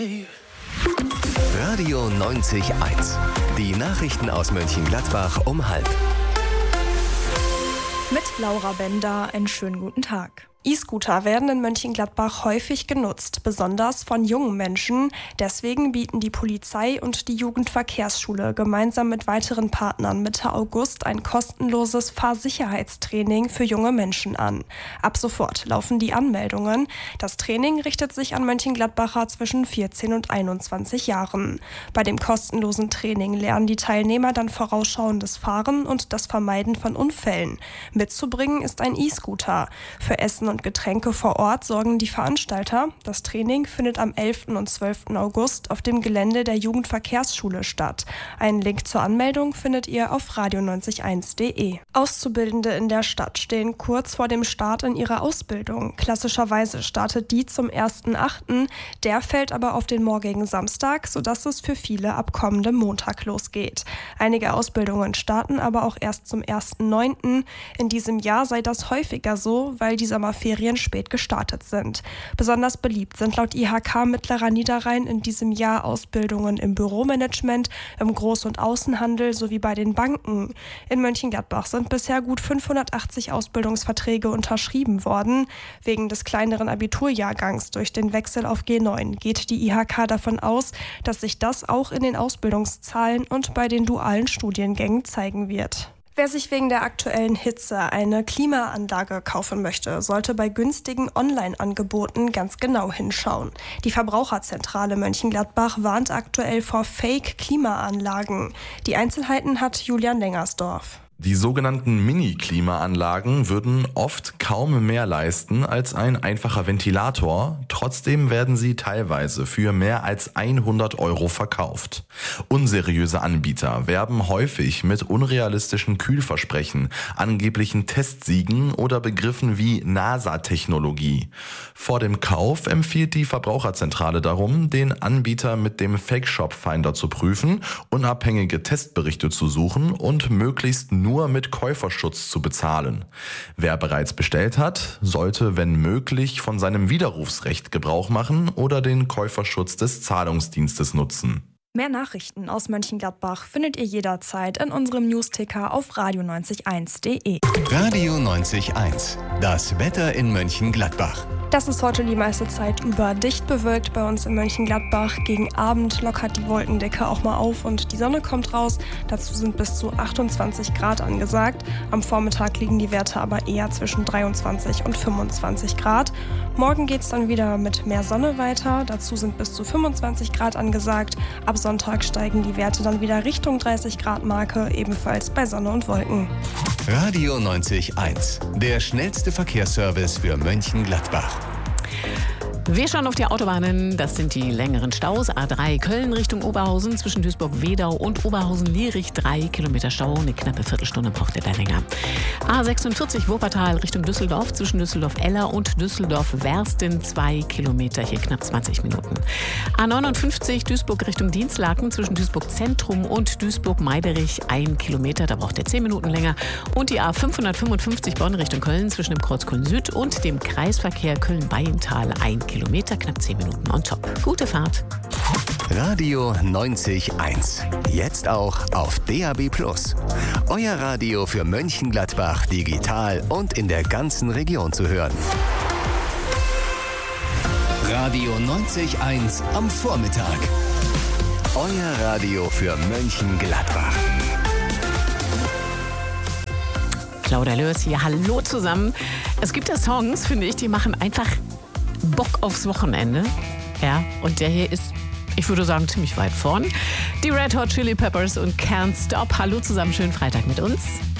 Radio 90.1. Die Nachrichten aus Mönchengladbach um 12:30. Mit Laura Bender, einen schönen guten Tag. E-Scooter werden in Mönchengladbach häufig genutzt, besonders von jungen Menschen. Deswegen bieten die Polizei und die Jugendverkehrsschule gemeinsam mit weiteren Partnern Mitte August ein kostenloses Fahrsicherheitstraining für junge Menschen an. Ab sofort laufen die Anmeldungen. Das Training richtet sich an Mönchengladbacher zwischen 14 und 21 Jahren. Bei dem kostenlosen Training lernen die Teilnehmer dann vorausschauendes Fahren und das Vermeiden von Unfällen. Mitzubringen ist ein E-Scooter. Für Essen und Getränke vor Ort sorgen die Veranstalter. Das Training findet am 11. und 12. August auf dem Gelände der Jugendverkehrsschule statt. Einen Link zur Anmeldung findet ihr auf radio901.de. Auszubildende in der Stadt stehen kurz vor dem Start in ihrer Ausbildung. Klassischerweise startet die zum 1.8., der fällt aber auf den morgigen Samstag, sodass es für viele ab kommendem Montag losgeht. Einige Ausbildungen starten aber auch erst zum 1.9. In diesem Jahr sei das häufiger so, weil die Sommerferien spät gestartet sind. Besonders beliebt sind laut IHK Mittlerer Niederrhein in diesem Jahr Ausbildungen im Büromanagement, im Groß- und Außenhandel sowie bei den Banken. In Mönchengladbach sind bisher gut 580 Ausbildungsverträge unterschrieben worden. Wegen des kleineren Abiturjahrgangs durch den Wechsel auf G9 geht die IHK davon aus, dass sich das auch in den Ausbildungszahlen und bei den dualen Studiengängen zeigen wird. Wer sich wegen der aktuellen Hitze eine Klimaanlage kaufen möchte, sollte bei günstigen Online-Angeboten ganz genau hinschauen. Die Verbraucherzentrale Mönchengladbach warnt aktuell vor Fake-Klimaanlagen. Die Einzelheiten hat Julian Lengersdorf. Die sogenannten Mini-Klimaanlagen würden oft kaum mehr leisten als ein einfacher Ventilator. Trotzdem werden sie teilweise für mehr als 100 € verkauft. Unseriöse Anbieter werben häufig mit unrealistischen Kühlversprechen, angeblichen Testsiegen oder Begriffen wie NASA-Technologie. Vor dem Kauf empfiehlt die Verbraucherzentrale darum, den Anbieter mit dem Fake-Shop-Finder zu prüfen, unabhängige Testberichte zu suchen und möglichst nur mit Käuferschutz zu bezahlen. Wer bereits bestellt hat, sollte, wenn möglich, von seinem Widerrufsrecht Gebrauch machen oder den Käuferschutz des Zahlungsdienstes nutzen. Mehr Nachrichten aus Mönchengladbach findet ihr jederzeit in unserem Newsticker auf radio901.de. Radio 90.1. Das Wetter in Mönchengladbach. Das ist heute die meiste Zeit über dicht bewölkt bei uns in Mönchengladbach. Gegen Abend lockert die Wolkendecke auch mal auf und die Sonne kommt raus. Dazu sind bis zu 28 Grad angesagt. Am Vormittag liegen die Werte aber eher zwischen 23 und 25 Grad. Morgen geht es dann wieder mit mehr Sonne weiter. Dazu sind bis zu 25 Grad angesagt. Ab Sonntag steigen die Werte dann wieder Richtung 30 Grad Marke, ebenfalls bei Sonne und Wolken. Radio 90.1. Der schnellste Verkehrsservice für Mönchengladbach. Wir schauen auf die Autobahnen. Das sind die längeren Staus. A3 Köln Richtung Oberhausen zwischen Duisburg-Wedau und Oberhausen-Lierich 3 Kilometer Stau. Eine knappe Viertelstunde braucht ihr da länger. A46 Wuppertal Richtung Düsseldorf zwischen Düsseldorf-Eller und Düsseldorf-Wersten 2 Kilometer. Hier knapp 20 Minuten. A59 Duisburg Richtung Dienstlaken zwischen Duisburg-Zentrum und Duisburg-Meiderich 1 Kilometer. Da braucht ihr 10 Minuten länger. Und die A555 Bonn Richtung Köln zwischen dem Kreuz Köln-Süd und dem Kreisverkehr Köln-Baiental 1 Kilometer, knapp 10 Minuten on top. Gute Fahrt. Radio 90.1. Jetzt auch auf DAB+. Euer Radio für Mönchengladbach digital und in der ganzen Region zu hören. Radio 90.1 am Vormittag. Euer Radio für Mönchengladbach. Claudia Lörs hier, hallo zusammen. Es gibt ja Songs, finde ich, die machen einfach Bock aufs Wochenende. Ja, und der hier ist, ich würde sagen, ziemlich weit vorn. Die Red Hot Chili Peppers und Can't Stop. Hallo zusammen, schönen Freitag mit uns.